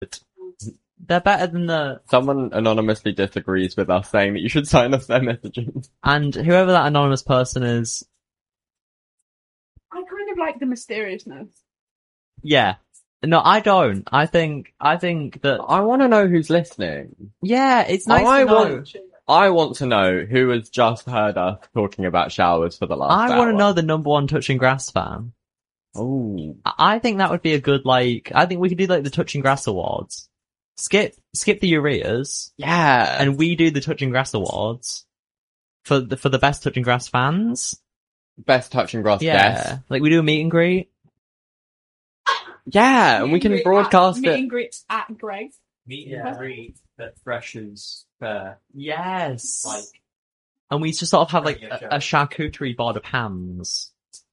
They're better than the... Someone anonymously disagrees with us, saying that you should sign off their messaging. And whoever that anonymous person is... I kind of like the mysteriousness. Yeah. No, I don't. I think that... I want to know who's listening. Yeah, it's nice to know. I want to know who has just heard us talking about showers for the last hour. I want to know the number one Touching Grass fan. Oh. I think that would be a good, I think we could do, the Touching Grass Awards. Skip the Ureas. Yeah. And we do the Touching Grass Awards for the best Touching Grass fans. Best Touching Grass guest. Yeah. We do a meet and greet. Yeah, and we can broadcast Meet and greets at Greg's. Meet and greet at Freshers Fair. Yes. And we just sort of have, a charcuterie board of hams.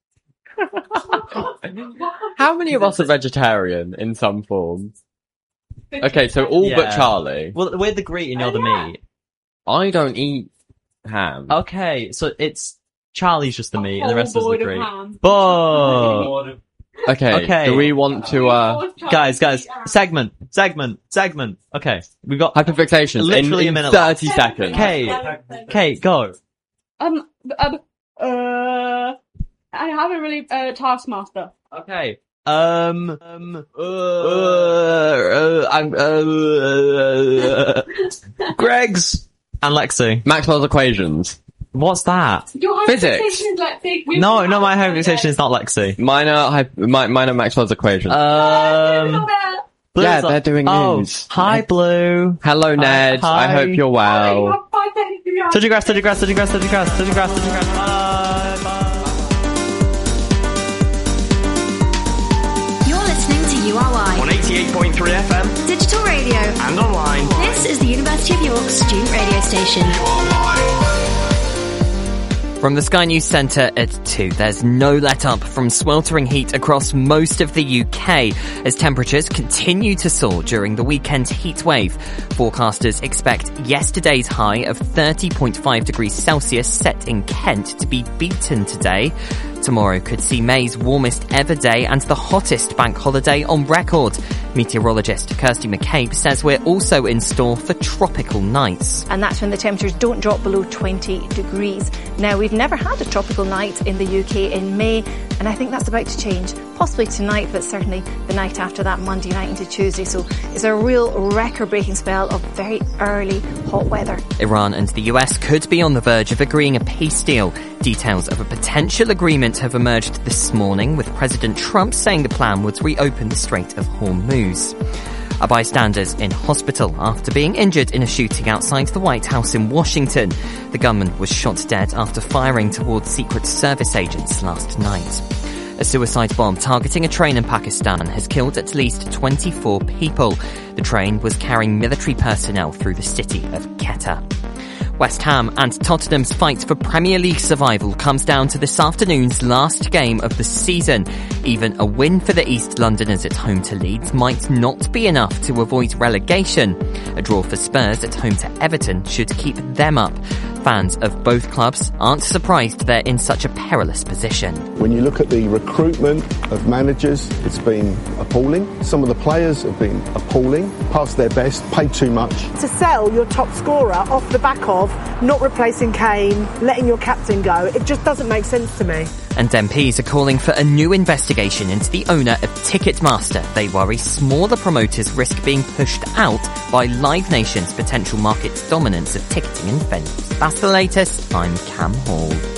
How many of us are vegetarian in some form? Okay, so all but Charlie. Well, we're the greet and you're the meat. I don't eat ham. Okay, so it's Charlie's just the meat and the rest is the board of greet. ham. But Okay, do we want to, guys, segment. Okay, we've got hyperfixations literally in a minute 30 seconds. Kate, go. I haven't really, Taskmaster. Okay. Greg's and Lexi. Maxwell's equations. What's that? Your Physics. hyperfixation is Lexi. No, my hyperfixation is not Lexi. Minor Maxwell's equations. Blue's yeah, they're doing news. Hi, Blue. Hello, Ned. Hi. I hope you're well. Touching grass. Bye. You're listening to URY On 88.3 FM. Digital Radio. And online. This is the University of York student radio station. From the Sky News Centre at 2, there's no let-up from sweltering heat across most of the UK as temperatures continue to soar during the weekend heat wave. Forecasters expect yesterday's high of 30.5 degrees Celsius set in Kent to be beaten today. Tomorrow could see May's warmest ever day and the hottest bank holiday on record. Meteorologist Kirsty McCabe says we're also in store for tropical nights. And that's when the temperatures don't drop below 20 degrees. Now, we've never had a tropical night in the UK in May, and I think that's about to change. Possibly tonight, but certainly the night after that, Monday night into Tuesday. So it's a real record-breaking spell of very early hot weather. Iran and the US could be on the verge of agreeing a peace deal. Details of a potential agreement have emerged this morning, with President Trump saying the plan would reopen the Strait of Hormuz. A bystander's in hospital after being injured in a shooting outside the White House in Washington. The gunman was shot dead after firing towards Secret Service agents last night. A suicide bomb targeting a train in Pakistan has killed at least 24 people. The train was carrying military personnel through the city of Quetta. West Ham and Tottenham's fight for Premier League survival comes down to this afternoon's last game of the season. Even a win for the East Londoners at home to Leeds might not be enough to avoid relegation. A draw for Spurs at home to Everton should keep them up. Fans of both clubs aren't surprised they're in such a perilous position. When you look at the recruitment of managers, it's been appalling. Some of the players have been appalling, past their best, paid too much. To sell your top scorer off the back of not replacing Kane, letting your captain go, it just doesn't make sense to me. And MPs are calling for a new investigation into the owner of Ticketmaster. They worry smaller promoters risk being pushed out by Live Nation's potential market dominance of ticketing and venues. That's the latest. I'm Cam Hall.